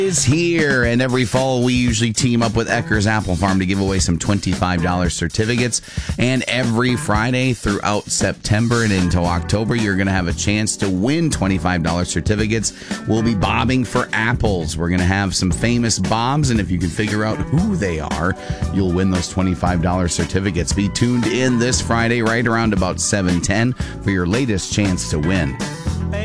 Is here, and every fall we usually team up with Eckers Apple Farm to give away some $25 certificates, and every Friday throughout September and into October you're going to have a chance to win $25 certificates. We'll be bobbing for apples. We're going to have some famous bobs, and if you can figure out who they are, you'll win those $25 certificates. Be tuned in this Friday right around about 7:10 for your latest chance to win.